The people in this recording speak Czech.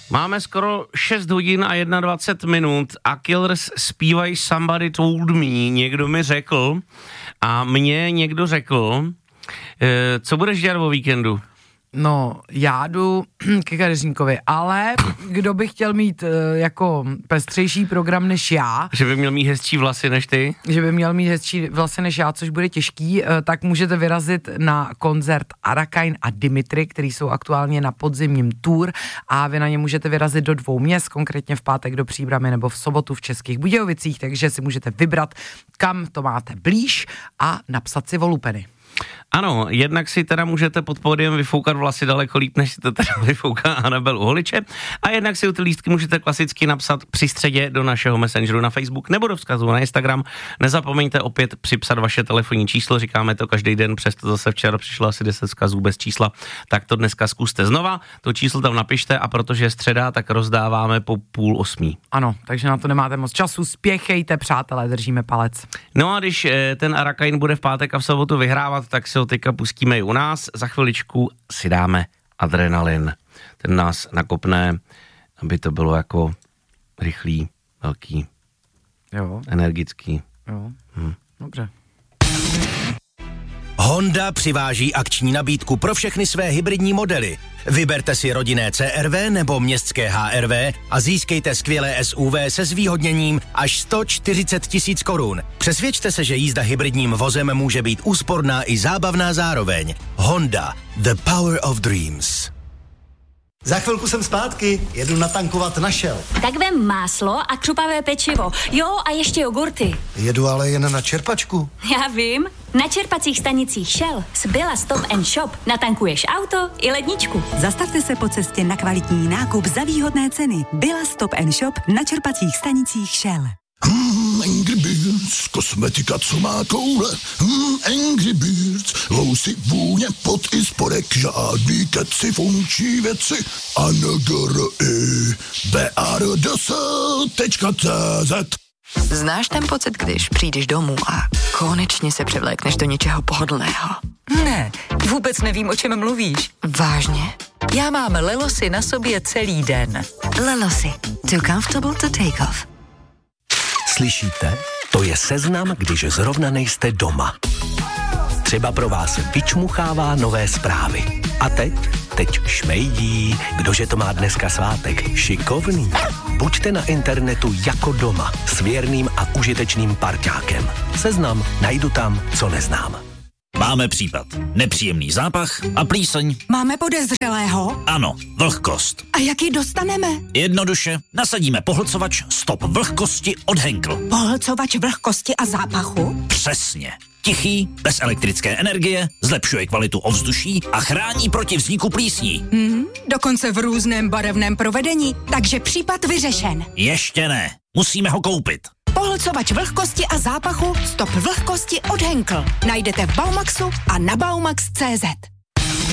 Máme skoro 6 hodin a 21 minut a Killers zpívají Somebody Told Me, někdo mi řekl a mě někdo řekl, co budeš dělat o víkendu? No, já jdu ke kadeřníkovi, ale kdo by chtěl mít jako pestřejší program než já. Že by měl mít hezčí vlasy než ty? Že by měl mít hezčí vlasy než já, což bude těžký, tak můžete vyrazit na koncert Arakain a Dimitri, který jsou aktuálně na podzimním tour a vy na ně můžete vyrazit do 2 měst, konkrétně v pátek do Příbrami nebo v sobotu v Českých Budějovicích, takže si můžete vybrat, kam to máte blíž a napsat si volupeny. Ano, jednak si teda můžete pod pódiem vyfoukat vlasy daleko líp, než si to teda vyfouká Anabel Uholiče, a jednak si ty lístky můžete klasicky napsat při středě do našeho messengeru na Facebook nebo do vzkazu na Instagram. Nezapomeňte opět připsat vaše telefonní číslo, říkáme to každý den, přesto zase včera přišlo asi 10 vzkazů bez čísla, tak to dneska zkuste znova, to číslo tam napište a protože je středa, tak rozdáváme po 7:30. Ano, takže na to nemáte moc času, spěchejte, přátelé, držíme palec. No a když ten Arakain bude v pátek a v sobotu vyhrávat, tak si ho teďka pustíme i u nás. Za chviličku si dáme Adrenalin. Ten nás nakopne, aby to bylo jako rychlý, velký, jo, energický. Jo, dobře. Honda přiváží akční nabídku pro všechny své hybridní modely. Vyberte si rodinné CR-V nebo městské HR-V a získejte skvělé SUV se zvýhodněním až 140 000 korun. Přesvědčte se, že jízda hybridním vozem může být úsporná i zábavná zároveň. Honda, the power of dreams. Za chvilku jsem zpátky, jedu natankovat na Shell. Tak vem máslo a křupavé pečivo. Jo, a ještě jogurty. Jedu ale jen na čerpačku. Já vím. Na čerpacích stanicích Shell z Billa Stop & Shop natankuješ auto i ledničku. Zastavte se po cestě na kvalitní nákup za výhodné ceny. Billa Stop & Shop na čerpacích stanicích Shell. Angry Birds, kosmetika, co má koule. Angry Birds, housy, vůně, pot i spodek, žádný keci, funkční věci. BARDS.cz. Znáš ten pocit, když přijdeš domů a konečně se převlékneš do něčeho pohodlného? Ne, vůbec nevím, o čem mluvíš. Vážně? Já mám Lelosy na sobě celý den. Lelosy. Too comfortable to take off. Slyšíte? To je seznam, když zrovna nejste doma. Třeba pro vás vyčmuchává nové zprávy. A teď šmejdí, kdože to má dneska svátek, šikovný. Buďte na internetu jako doma, s věrným a užitečným parťákem. Seznam najdu tam, co neznám. Máme případ. Nepříjemný zápach a plíseň. Máme podezřelého? Ano, vlhkost. A jak ji dostaneme? Jednoduše, nasadíme pohlcovač Stop vlhkosti od Henkel. Pohlcovač vlhkosti a zápachu? Přesně. Tichý, bez elektrické energie, zlepšuje kvalitu ovzduší a chrání proti vzniku plísní. Dokonce v různém barevném provedení, takže případ vyřešen. Ještě ne, musíme ho koupit. Pohlcovač vlhkosti a zápachu Stop vlhkosti od Henkel. Najdete v Baumaxu a na baumax.cz.